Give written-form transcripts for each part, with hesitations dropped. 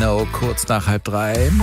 Know, kurz nach 2:30.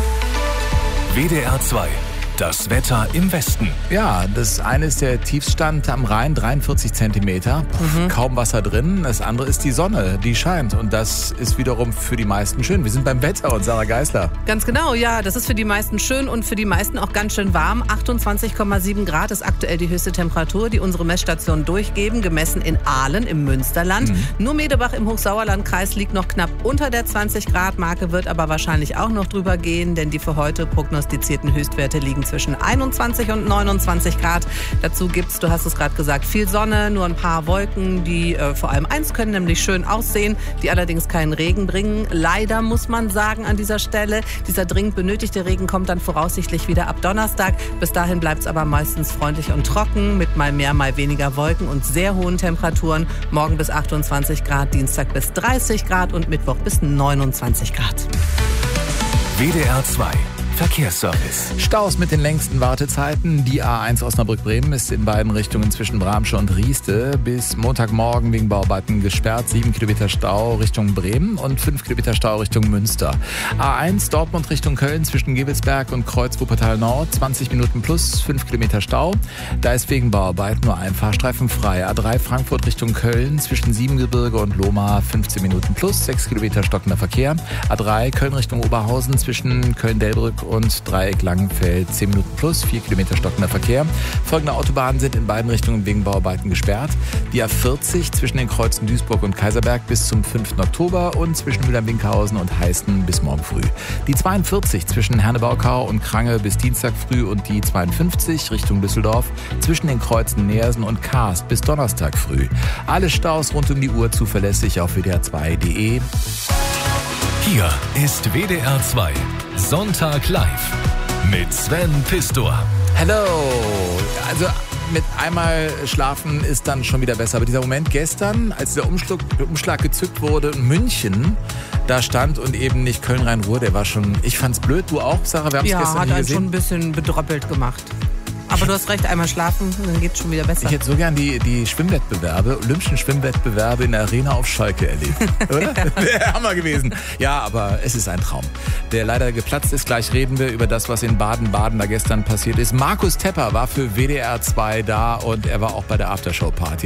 WDR 2. Das Wetter im Westen. Ja, das eine ist der Tiefstand am Rhein, 43 Zentimeter. Kaum Wasser drin. Das andere ist die Sonne, die scheint. Und das ist wiederum für die meisten schön. Wir sind beim Wetter und Sarah Geisler. Ganz genau, ja. Das ist für die meisten schön und für die meisten auch ganz schön warm. 28,7 Grad ist aktuell die höchste Temperatur, die unsere Messstationen durchgeben, gemessen in Aalen im Münsterland. Nur Medebach im Hochsauerlandkreis liegt noch knapp unter der 20-Grad-Marke, wird aber wahrscheinlich auch noch drüber gehen, denn die für heute prognostizierten Höchstwerte liegen zwischen 21 und 29 Grad. Dazu gibt's, du hast es gerade gesagt, viel Sonne, nur ein paar Wolken, die vor allem eins können, nämlich schön aussehen, die allerdings keinen Regen bringen. Leider muss man sagen an dieser Stelle, dieser dringend benötigte Regen kommt dann voraussichtlich wieder ab Donnerstag. Bis dahin bleibt's aber meistens freundlich und trocken mit mal mehr, mal weniger Wolken und sehr hohen Temperaturen. Morgen bis 28 Grad, Dienstag bis 30 Grad und Mittwoch bis 29 Grad. WDR 2. Verkehrsservice. Staus mit den längsten Wartezeiten. Die A1 Osnabrück-Bremen ist in beiden Richtungen zwischen Bramsche und Rieste bis Montagmorgen wegen Bauarbeiten gesperrt. 7 Kilometer Stau Richtung Bremen und 5 Kilometer Stau Richtung Münster. A1 Dortmund Richtung Köln zwischen Gewelsberg und Kreuz Wuppertal Nord. 20 Minuten plus 5 Kilometer Stau. Da ist wegen Bauarbeiten nur ein Fahrstreifen frei. A3 Frankfurt Richtung Köln zwischen Siebengebirge und Lohmar 15 Minuten plus 6 Kilometer stockender Verkehr. A3 Köln Richtung Oberhausen zwischen Köln-Delbrück und Dreieck Langenfeld 10 Minuten plus 4 Kilometer stockender Verkehr. Folgende Autobahnen sind in beiden Richtungen wegen Bauarbeiten gesperrt. Die A40 zwischen den Kreuzen Duisburg und Kaiserberg bis zum 5. Oktober und zwischen Mühlheim-Winkhausen und Heißen bis morgen früh. Die 42 zwischen Herne-Baukau und Krange bis Dienstag früh und die 52 Richtung Düsseldorf zwischen den Kreuzen Neersen und Karst bis Donnerstag früh. Alle Staus rund um die Uhr zuverlässig auf wdr2.de. Hier ist WDR 2. Sonntag live mit Sven Pistor. Hello! Also mit einmal schlafen ist dann schon wieder besser. Aber dieser Moment gestern, als der Umschlag gezückt wurde, München da stand und eben nicht Köln-Rhein-Ruhr, der war schon, ich fand's blöd, du auch, Sarah? Wir haben es gestern hat hier einen gesehen. schon ein bisschen bedröppelt gemacht. Aber du hast recht, einmal schlafen, dann geht's schon wieder besser. Ich hätte so gern die Schwimmwettbewerbe, Olympischen Schwimmwettbewerbe in der Arena auf Schalke erlebt, oder? Wäre Hammer gewesen. Ja, aber es ist ein Traum, der leider geplatzt ist. Gleich reden wir über das, was in Baden-Baden da gestern passiert ist. Markus Tepper war für WDR 2 da und er war auch bei der Aftershow-Party.